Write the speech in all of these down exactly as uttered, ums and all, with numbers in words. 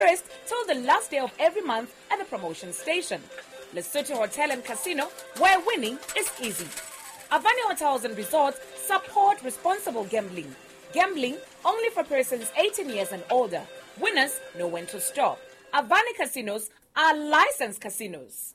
first till the last day of every month at the promotion station. Lesotho Hotel and Casino, where winning is easy. Avani Hotels and Resorts support responsible gambling. Gambling only for persons eighteen years and older. Winners know when to stop. Avani Casinos are licensed casinos.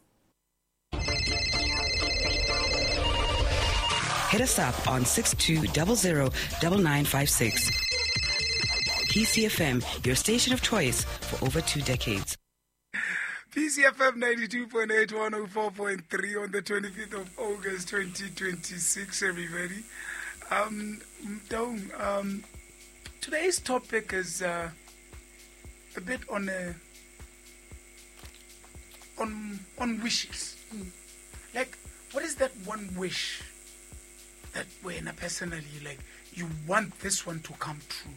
Hit us up on six two zero zero nine nine five six. P C F M, your station of choice for over two decades. P C F M ninety-two point eight, one oh four point three on the twenty-fifth of August twenty twenty-six, everybody. Um, Dong, um, today's topic is uh, a bit on a, on on wishes. Mm. Like, what is that one wish that when personally, like, you want this one to come true?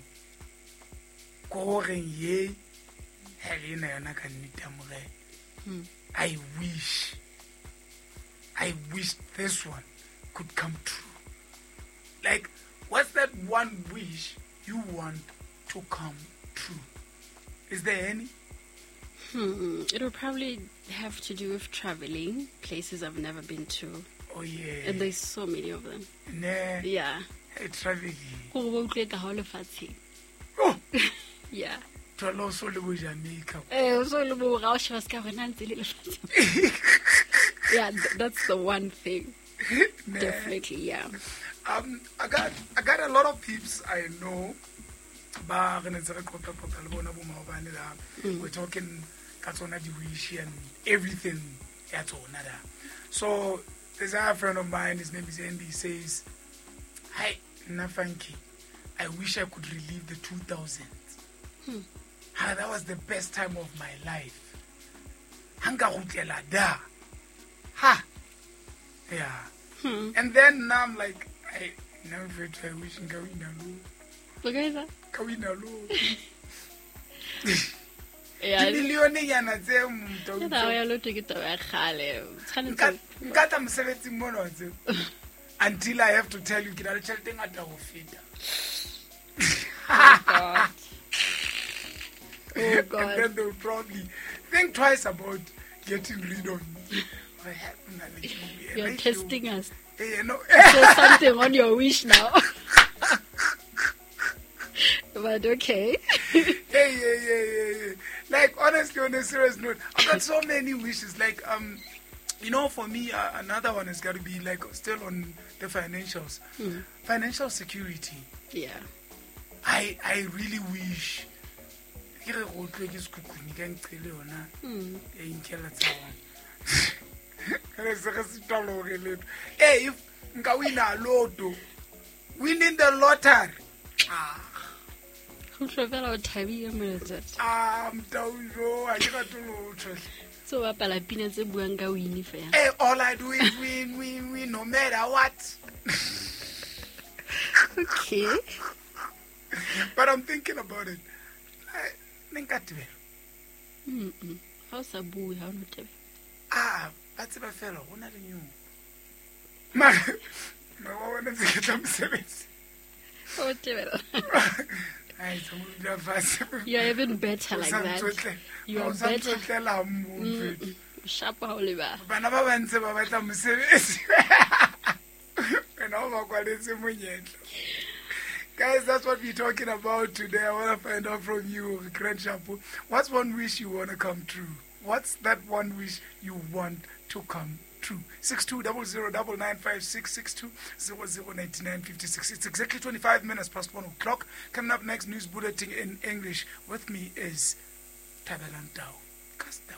Hmm. I wish, I wish this one could come true. Like, what's that one wish you want to come true? Is there any? Hmm. It would probably have to do with traveling, places I've never been to. Oh, yeah. And there's so many of them. Nah. Yeah. Hey, traveling. Oh. Yeah. To also live Jamaica. Yeah, th- that's the one thing. Nah. Definitely, yeah. Um, I got I got a lot of peeps I know. Mm. We're talking wish and everything. So there's a friend of mine, his name is Andy, he says, "Hi, Nafanki, I wish I could relive the two thousands. Hmm. Ah, that was the best time of my life. Hanga da. Ha. Yeah. Hmm. And then now I'm like, I never I wish in Kawina Lu. Look at that. Kawina Lu. Yeah. Milioni yana ze mto. Nda ya lo take it away khale. Ngata msebenzi mmono nje. Until I have to tell you kidala chelete ngata go fita. Oh God. Oh God. And then they'll probably think twice about getting rid of me. You're testing you. us. Hey, you know. There's something on your wish now. But okay. Hey, yeah, yeah, yeah, yeah. Like, honestly, on a serious note, I've got so many wishes. Like, um, you know, for me, uh, another one has got to be, like, still on the financials. Hmm. Financial security. Yeah. I I really wish. Hmm. Hey, if nka win a lotto, winning the lottery. Ah. Ah, I'm down low. I got to lotto. So what pala pina tse buang ka win fa. Hey, all I do is win, win, win, no matter what. Okay. But I'm thinking about it. I think I Mm mm. How's a boy? How not to? Ah, that's a fellow. What are you? My, my one is a get service. Oh, terrible. You're even better like that. You are better. Mm-mm. Sharp, Oliver. But never went to my service. And all my quality. Guys, that's what we're talking about today. I want to find out from you, Grand Shampoo. What's one wish you want to come true? What's that one wish you want to come true? six two zero zero nine nine five six, six two zero zero nine nine five six. It's exactly twenty-five minutes past one o'clock. Coming up next, news bulletin in English. With me is Tabelan Tao.